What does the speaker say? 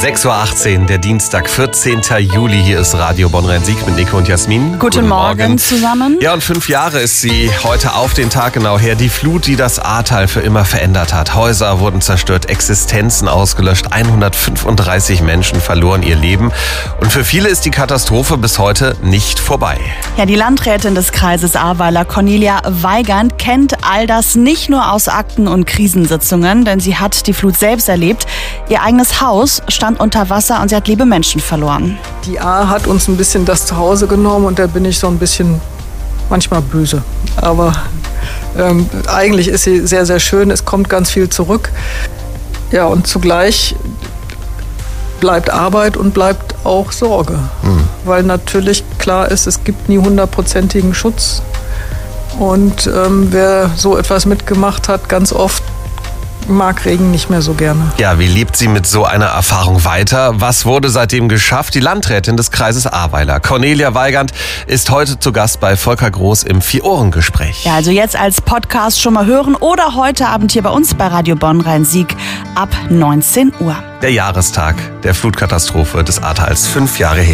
6.18 Uhr, der Dienstag, 14. Juli. Hier ist Radio Bonn-Rhein-Sieg mit Nico und Jasmin. Guten Morgen zusammen. Ja, und 5 Jahre ist sie heute auf den Tag genau her. Die Flut, die das Ahrtal für immer verändert hat. Häuser wurden zerstört, Existenzen ausgelöscht, 135 Menschen verloren ihr Leben. Und für viele ist die Katastrophe bis heute nicht vorbei. Ja, die Landrätin des Kreises Ahrweiler, Cornelia Weigand, kennt all das nicht nur aus Akten und Krisensitzungen, denn sie hat die Flut selbst erlebt. Ihr eigenes Haus stand unter Wasser und sie hat liebe Menschen verloren. Die Ahr hat uns ein bisschen das Zuhause genommen und da bin ich so ein bisschen manchmal böse. Aber eigentlich ist sie sehr, sehr schön. Es kommt ganz viel zurück. Ja, und zugleich bleibt Arbeit und bleibt auch Sorge. Weil natürlich klar ist, es gibt nie 100%igen Schutz. Und wer so etwas mitgemacht hat, ganz oft mag Regen nicht mehr so gerne. Ja, wie lebt sie mit so einer Erfahrung weiter? Was wurde seitdem geschafft? Die Landrätin des Kreises Ahrweiler, Cornelia Weigand, ist heute zu Gast bei Volker Groß im Vier-Ohren-Gespräch. Ja, also jetzt als Podcast schon mal hören oder heute Abend hier bei uns bei Radio Bonn-Rhein-Sieg ab 19 Uhr. Der Jahrestag der Flutkatastrophe des Ahrtals, 5 Jahre her.